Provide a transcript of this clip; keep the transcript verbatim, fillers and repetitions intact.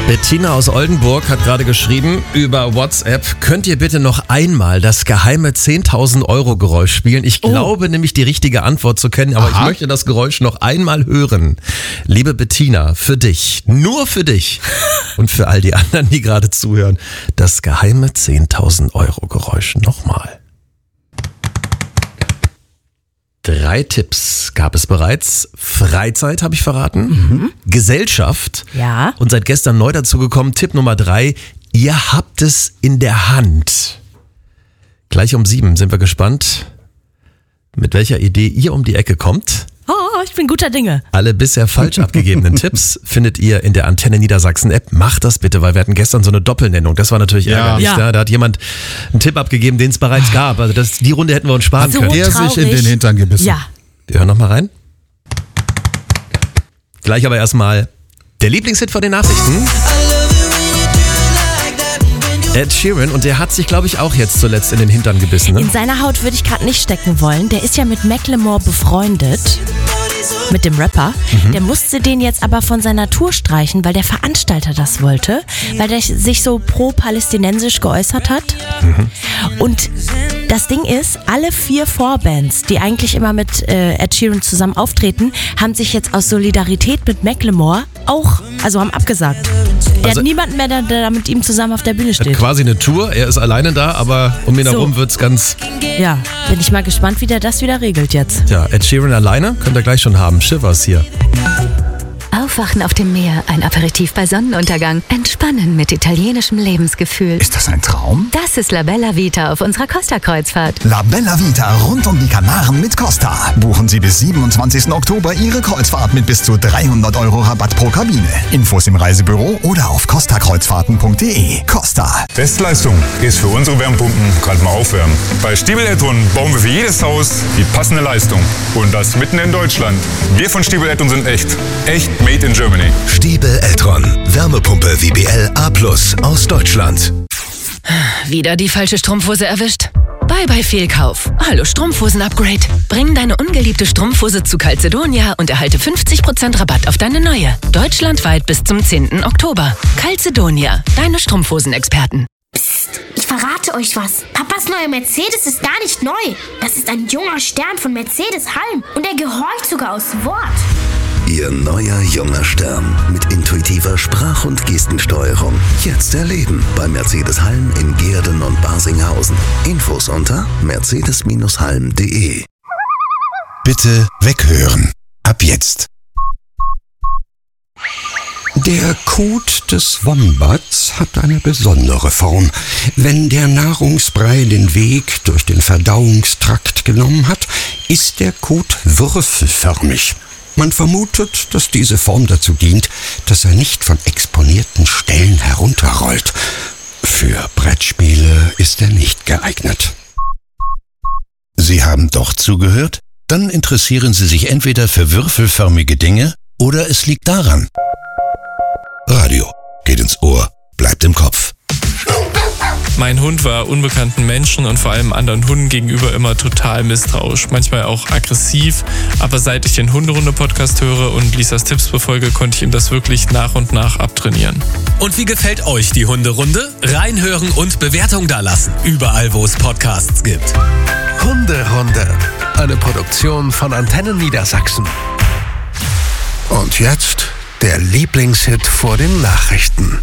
Bettina aus Oldenburg hat gerade geschrieben über WhatsApp, könnt ihr bitte noch einmal das geheime zehntausend Euro Geräusch spielen? Ich glaube oh. nämlich die richtige Antwort zu kennen, aber Aha. ich möchte das Geräusch noch einmal hören. Liebe Bettina, für dich, nur für dich und für all die anderen, die gerade zuhören, das geheime zehntausend Euro Geräusch nochmal. Drei Tipps gab es bereits. Freizeit habe ich verraten. Mhm. Gesellschaft. Ja. Und seit gestern neu dazu gekommen. Tipp Nummer drei. Ihr habt es in der Hand. Gleich um sieben sind wir gespannt, mit welcher Idee ihr um die Ecke kommt. Oh, ich bin guter Dinge. Alle bisher falsch abgegebenen Tipps findet ihr in der Antenne Niedersachsen App. Macht das bitte, weil wir hatten gestern so eine Doppelnennung. Das war natürlich ja. ärgerlich. Ja. Da hat jemand einen Tipp abgegeben, den es bereits gab. Also das, die Runde hätten wir uns sparen so können. Der traurig. sich in den Hintern gebissen. Ja. Wir hören nochmal rein. Gleich aber erstmal der Lieblingshit vor den Nachrichten. Ed Sheeran, und der hat sich, glaube ich, auch jetzt zuletzt in den Hintern gebissen. Ne? In seiner Haut würde ich gerade nicht stecken wollen. Der ist ja mit Macklemore befreundet, mit dem Rapper. Mhm. Der musste den jetzt aber von seiner Tour streichen, weil der Veranstalter das wollte, weil der sich so pro-palästinensisch geäußert hat. Mhm. Und das Ding ist, alle vier Vorbands, die eigentlich immer mit äh, Ed Sheeran zusammen auftreten, haben sich jetzt aus Solidarität mit Macklemore auch, also haben abgesagt. Der also, hat niemanden mehr, der, der mit ihm zusammen auf der Bühne steht. Quasi eine Tour, er ist alleine da, aber um ihn herum so. wird's ganz... Ja, bin ich mal gespannt, wie der das wieder regelt jetzt. Ja, Ed Sheeran alleine könnt ihr gleich schon haben. Shivers hier. Aufwachen auf dem Meer, ein Aperitif bei Sonnenuntergang, entspannen mit italienischem Lebensgefühl. Ist das ein Traum? Das ist La Bella Vita auf unserer Costa-Kreuzfahrt. La Bella Vita rund um die Kanaren mit Costa. Buchen Sie bis siebenundzwanzigsten Oktober Ihre Kreuzfahrt mit bis zu dreihundert Euro Rabatt pro Kabine. Infos im Reisebüro oder auf costa kreuzfahrten punkt de. Costa. Bestleistung ist für unsere Wärmepumpen gerade mal aufwärmen. Bei Stiebel Eltron bauen wir für jedes Haus die passende Leistung. Und das mitten in Deutschland. Wir von Stiebel Eltron sind echt. Echt made in Germany. Stiebel Eltron. Wärmepumpe W B L A plus aus Deutschland. Wieder die falsche Strumpfhose erwischt? Bye bye Fehlkauf. Hallo Strumpfhosen-Upgrade. Bring deine ungeliebte Strumpfhose zu Calzedonia und erhalte fünfzig Prozent Rabatt auf deine neue. Deutschlandweit bis zum zehnten Oktober. Calzedonia, deine Strumpfhosenexperten. Psst, ich verrate euch was. Papas neuer Mercedes ist gar nicht neu. Das ist ein junger Stern von Mercedes-Halm und er gehorcht sogar aus Wort. Ihr neuer junger Stern mit intuitiver Sprach- und Gestensteuerung. Jetzt erleben bei Mercedes-Halm in Gehrden und Barsinghausen. Infos unter mercedes halm punkt de. Bitte weghören. Ab jetzt. Der Kot des Wombats hat eine besondere Form. Wenn der Nahrungsbrei den Weg durch den Verdauungstrakt genommen hat, ist der Kot würfelförmig. Man vermutet, dass diese Form dazu dient, dass er nicht von exponierten Stellen herunterrollt. Für Brettspiele ist er nicht geeignet. Sie haben doch zugehört? Dann interessieren Sie sich entweder für würfelförmige Dinge oder es liegt daran. Radio geht ins Ohr, bleibt im Kopf. Mein Hund war unbekannten Menschen und vor allem anderen Hunden gegenüber immer total misstrauisch, manchmal auch aggressiv. Aber seit ich den Hunderunde-Podcast höre und Lisas Tipps befolge, konnte ich ihm das wirklich nach und nach abtrainieren. Und wie gefällt euch die Hunderunde? Reinhören und Bewertung dalassen. Überall, wo es Podcasts gibt. Hunderunde, eine Produktion von Antenne Niedersachsen. Und jetzt der Lieblingshit vor den Nachrichten.